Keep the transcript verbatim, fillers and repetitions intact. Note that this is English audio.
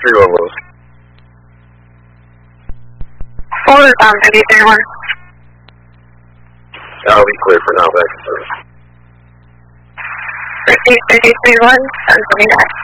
three one one. Forward on thirty three one. I'll be clear for now, back to service. Receive thirty three one, seven twenty nine.